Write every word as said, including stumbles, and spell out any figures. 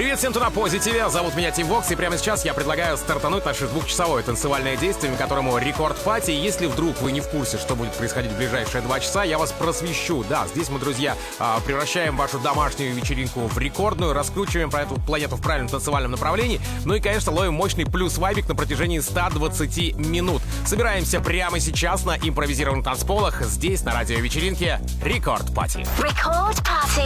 Привет всем, кто на позитиве. Зовут меня Тим Вокс, и прямо сейчас я предлагаю стартануть наше двухчасовое танцевальное действие, которому рекорд пати. Если вдруг вы не в курсе, что будет происходить в ближайшие два часа, я вас просвещу. Да, здесь мы, друзья, превращаем вашу домашнюю вечеринку в рекордную, раскручиваем про эту планету в правильном танцевальном направлении, ну и, конечно, ловим мощный плюс-вайбик на протяжении ста двадцати минут. Собираемся прямо сейчас на импровизированных танцполах здесь, на радиовечеринке Рекорд Пати. Рекорд Пати.